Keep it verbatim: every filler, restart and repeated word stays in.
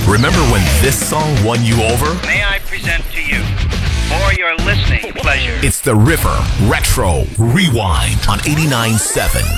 Remember when this song won you over? May I present to you, for your listening pleasure, It's the River Retro Rewind on eighty-nine point seven